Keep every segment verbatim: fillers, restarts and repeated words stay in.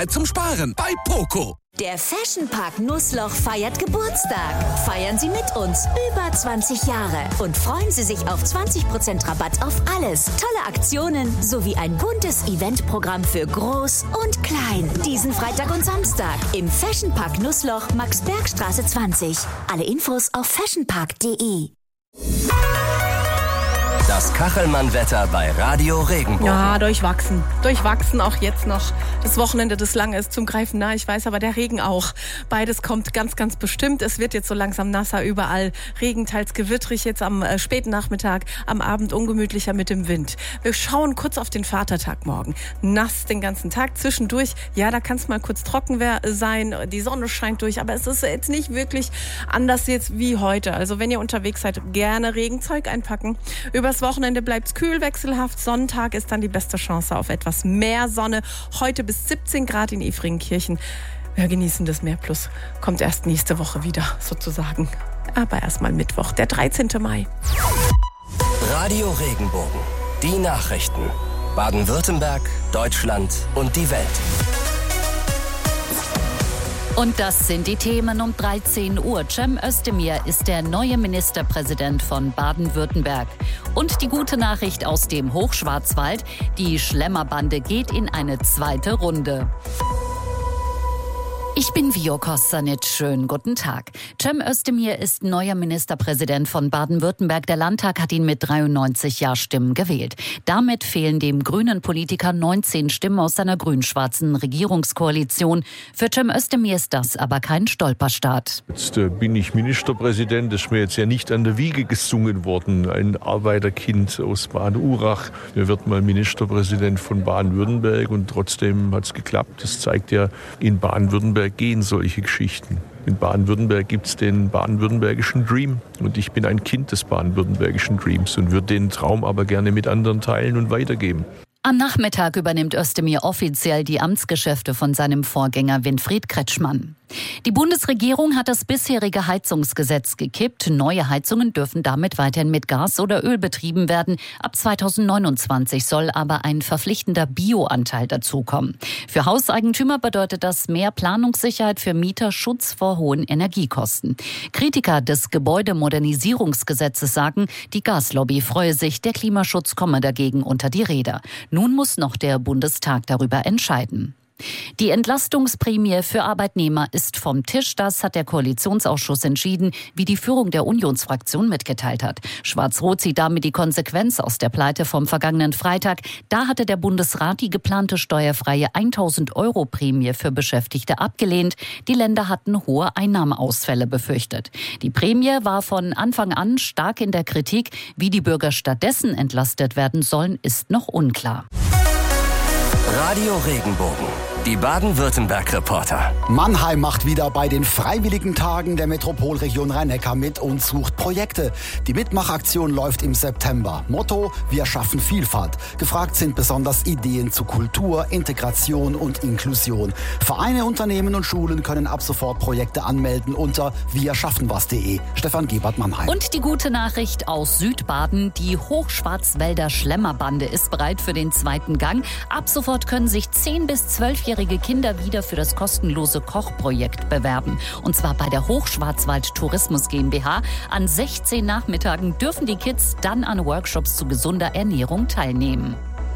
zum Sparen bei Poco. Der Fashion Park Nussloch feiert Geburtstag. Feiern Sie mit uns über zwanzig Jahre und freuen Sie sich auf zwanzig Prozent Rabatt auf alles. Tolle Aktionen sowie ein buntes Eventprogramm für Groß und Klein. Diesen Freitag und Samstag im Fashion Park Nussloch, Maxbergstraße zwanzig. Alle Infos auf fashionpark punkt de. Das Kachelmann-Wetter bei Radio Regenbogen. Ja, durchwachsen. Durchwachsen auch jetzt noch. Das Wochenende, das lange ist zum Greifen nah, ich weiß, aber der Regen auch. Beides kommt ganz, ganz bestimmt. Es wird jetzt so langsam nasser überall. Regen, teils gewittrig, jetzt am äh, späten Nachmittag, am Abend ungemütlicher mit dem Wind. Wir schauen kurz auf den Vatertag morgen. Nass den ganzen Tag. Zwischendurch, ja, da kann es mal kurz trocken sein. Die Sonne scheint durch, aber es ist jetzt nicht wirklich anders jetzt wie heute. Also wenn ihr unterwegs seid, gerne Regenzeug einpacken. Übers Wochenende bleibt es kühl, wechselhaft. Sonntag ist dann die beste Chance auf etwas mehr Sonne. Heute bis siebzehn Grad in Efringenkirchen. Wir genießen das Meer Plus. Kommt erst nächste Woche wieder, sozusagen. Aber erstmal Mittwoch, der dreizehnten Mai. Radio Regenbogen. Die Nachrichten. Baden-Württemberg, Deutschland und die Welt. Und das sind die Themen um dreizehn Uhr. Cem Özdemir ist der neue Ministerpräsident von Baden-Württemberg. Und die gute Nachricht aus dem Hochschwarzwald: Die Schlemmerbande geht in eine zweite Runde. Ich bin Vio Kostanic. Schönen guten Tag. Cem Özdemir ist neuer Ministerpräsident von Baden-Württemberg. Der Landtag hat ihn mit dreiundneunzig Ja-Stimmen gewählt. Damit fehlen dem grünen Politiker neunzehn Stimmen aus seiner grün-schwarzen Regierungskoalition. Für Cem Özdemir ist das aber kein Stolperstart. Jetzt äh, bin ich Ministerpräsident. Das ist mir jetzt ja nicht an der Wiege gesungen worden. Ein Arbeiterkind aus Baden-Urach. Er wird mal Ministerpräsident von Baden-Württemberg und trotzdem hat es geklappt. Das zeigt ja, in Baden-Württemberg gehen solche Geschichten. In Baden-Württemberg gibt es den baden-württembergischen Dream und ich bin ein Kind des baden-württembergischen Dreams und würde den Traum aber gerne mit anderen teilen und weitergeben. Am Nachmittag übernimmt Özdemir offiziell die Amtsgeschäfte von seinem Vorgänger Winfried Kretschmann. Die Bundesregierung hat das bisherige Heizungsgesetz gekippt. Neue Heizungen dürfen damit weiterhin mit Gas oder Öl betrieben werden. Ab zweitausendneunundzwanzig soll aber ein verpflichtender Bioanteil dazukommen. Für Hauseigentümer bedeutet das mehr Planungssicherheit, für Mieter Schutz vor hohen Energiekosten. Kritiker des Gebäudemodernisierungsgesetzes sagen, die Gaslobby freue sich, der Klimaschutz komme dagegen unter die Räder. Nun muss noch der Bundestag darüber entscheiden. Die Entlastungsprämie für Arbeitnehmer ist vom Tisch. Das hat der Koalitionsausschuss entschieden, wie die Führung der Unionsfraktion mitgeteilt hat. Schwarz-Rot zieht damit die Konsequenz aus der Pleite vom vergangenen Freitag. Da hatte der Bundesrat die geplante steuerfreie tausend Euro Prämie für Beschäftigte abgelehnt. Die Länder hatten hohe Einnahmeausfälle befürchtet. Die Prämie war von Anfang an stark in der Kritik. Wie die Bürger stattdessen entlastet werden sollen, ist noch unklar. Radio Regenbogen. Die Baden-Württemberg-Reporter. Mannheim macht wieder bei den Freiwilligen Tagen der Metropolregion Rhein-Neckar mit und sucht Projekte. Die Mitmachaktion läuft im September. Motto: Wir schaffen Vielfalt. Gefragt sind besonders Ideen zu Kultur, Integration und Inklusion. Vereine, Unternehmen und Schulen können ab sofort Projekte anmelden unter wir schaffen was punkt de. Stefan Gebert, Mannheim. Und die gute Nachricht aus Südbaden: Die Hochschwarzwälder Schlemmerbande ist bereit für den zweiten Gang. Ab sofort können sich zehn bis zwölfjährige Kinder wieder für das kostenlose Kochprojekt bewerben. Und zwar bei der Hochschwarzwald Tourismus GmbH. An sechzehn Nachmittagen dürfen die Kids dann an Workshops zu gesunder Ernährung teilnehmen.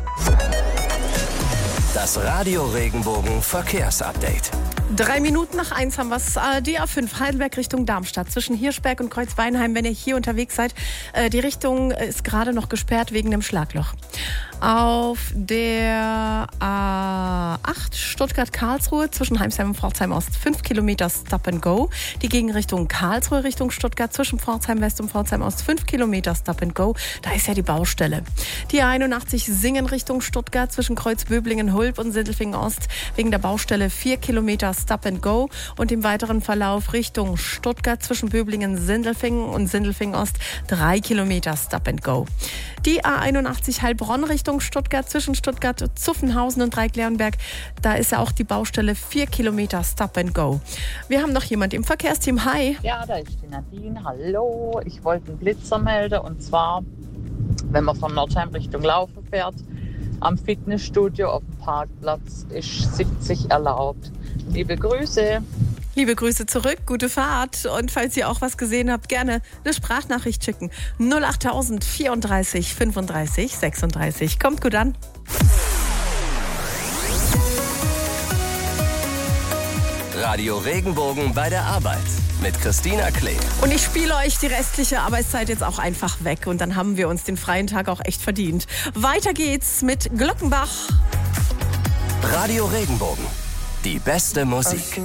Das Radio Regenbogen Verkehrsupdate. Drei Minuten nach eins haben wir es. Die A fünf Heidelberg Richtung Darmstadt zwischen Hirschberg und Kreuzweinheim. Wenn ihr hier unterwegs seid, die Richtung ist gerade noch gesperrt wegen dem Schlagloch. Auf der A acht Stuttgart-Karlsruhe zwischen Heimsheim und Pforzheim Ost fünf Kilometer Stop and Go. Die Gegenrichtung Karlsruhe Richtung Stuttgart zwischen Pforzheim West und Pforzheim Ost fünf Kilometer Stop and Go. Da ist ja die Baustelle. Die A einundachtzig Singen Richtung Stuttgart zwischen Kreuzböblingen-Hulb und Sindelfingen Ost wegen der Baustelle vier Kilometer Stop and Go. Und im weiteren Verlauf Richtung Stuttgart zwischen Böblingen-Sindelfingen und Sindelfingen Ost drei Kilometer Stop and Go. Die A einundachtzig Heilbronn Richtung Stuttgart zwischen Stuttgart, Zuffenhausen und Dreieckleonberg. Da ist ja auch die Baustelle vier Kilometer Stop and Go. Wir haben noch jemand im Verkehrsteam. Hi. Ja, da ist die Nadine. Hallo. Ich wollte einen Blitzer melden. Und zwar, wenn man von Nordheim Richtung Laufen fährt, Am Fitnessstudio auf dem Parkplatz ist siebzig erlaubt. Liebe Grüße. Liebe Grüße zurück, gute Fahrt. Und falls ihr auch was gesehen habt, gerne eine Sprachnachricht schicken. null achttausend vierunddreißig fünfunddreißig sechsunddreißig. Kommt gut an. Radio Regenbogen bei der Arbeit mit Christina Klee. Und ich spiele euch die restliche Arbeitszeit jetzt auch einfach weg. Und dann haben wir uns den freien Tag auch echt verdient. Weiter geht's mit Glockenbach. Radio Regenbogen. Die beste Musik.